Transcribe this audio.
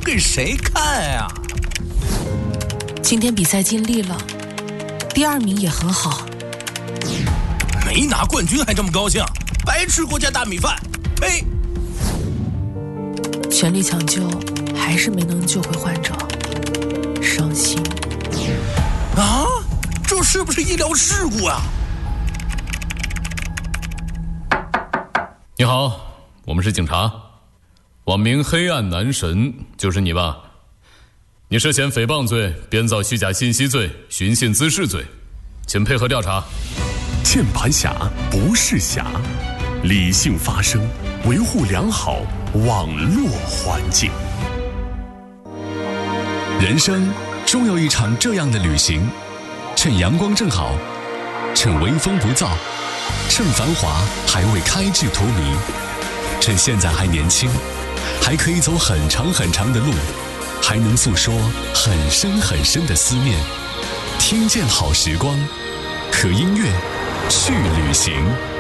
给谁看呀？ 今天比赛尽力了，第2名也很好。 没拿冠军还这么高兴，白吃国家大米饭！呸！ 全力抢救，还是没能救回患者，伤心。 啊，这是不是医疗事故啊？ 你好，我们是警察，网名黑暗男神，就是你吧？你涉嫌诽谤罪、编造虚假信息罪、寻衅滋事罪，请配合调查。 键盘侠不是侠，理性发声，维护良好网络环境。 人生终有一场这样的旅行，趁阳光正好，趁微风不燥，趁繁华还未开至荼蘼，趁现在还年轻，还可以走很长很长的路，还能诉说很深很深的思念。听见好时光，和音乐去旅行。